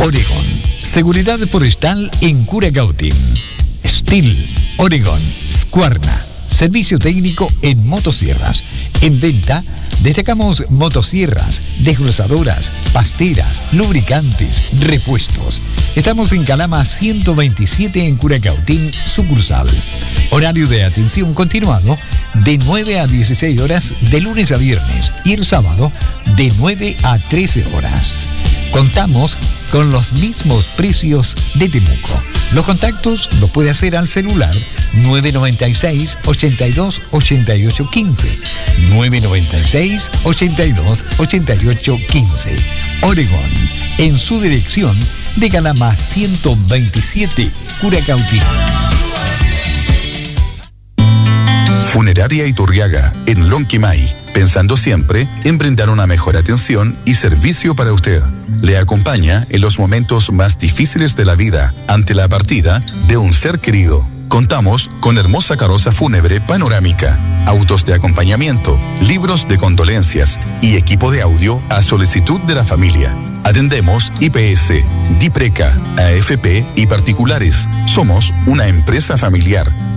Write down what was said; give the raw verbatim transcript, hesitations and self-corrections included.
Oregon. Seguridad forestal en Curacautín. Steel, Oregon, Squarna. Servicio técnico en motosierras. En venta, destacamos motosierras, desglosadoras, pasteras, lubricantes, repuestos. Estamos en Calama ciento veintisiete en Curacautín, sucursal. Horario de atención continuado de nueve a dieciséis horas de lunes a viernes y el sábado de nueve a trece horas. Contamos con los mismos precios de Temuco. Los contactos los puede hacer al celular nueve noventa y seis, ochenta y dos, ochenta y ocho quince. nueve noventa y seis, ochenta y dos, ochenta y ocho quince. Oregon, en su dirección de Calama ciento veintisiete, Curacautín. Funeraria Iturriaga, en Lonquimay, pensando siempre en brindar una mejor atención y servicio para usted. Le acompaña en los momentos más difíciles de la vida ante la partida de un ser querido. Contamos con hermosa carroza fúnebre panorámica, autos de acompañamiento, libros de condolencias y equipo de audio a solicitud de la familia. Atendemos I P S, DIPRECA, A F P y particulares. Somos una empresa familiar.